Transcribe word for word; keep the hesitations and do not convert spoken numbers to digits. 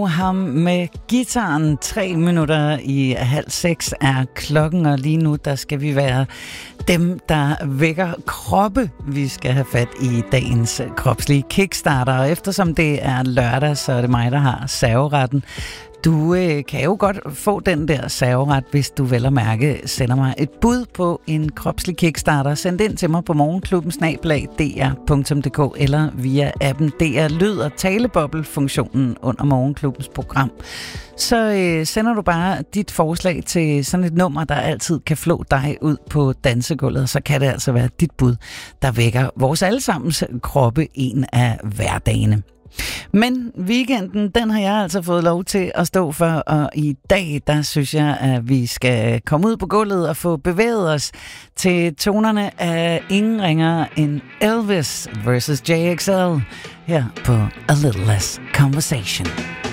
og ham med gitaren. Tre minutter i halv seks er klokken, og lige nu der skal vi være dem, der vækker kroppe. Vi skal have fat i dagens kropslige kickstarter, og eftersom det er lørdag, så er det mig, der har serveretten. Du øh, kan jo godt få den der serveret, hvis du vel at mærke sender mig et bud på en kropslig kickstarter. Send ind til mig på morgenklubben snabel-a d r punktum d k eller via appen D R Lyd og taleboble-funktionen under morgenklubbens program. Så øh, sender du bare dit forslag til sådan et nummer, der altid kan flå dig ud på dansegulvet. Så kan det altså være dit bud, der vækker vores allesammens kroppe en af hverdagene. Men weekenden, den har jeg altså fået lov til at stå for, og i dag, der synes jeg, at vi skal komme ud på gulvet og få bevæget os til tonerne af ingen ringere end Elvis versus J X L her på A Little Less Conversation.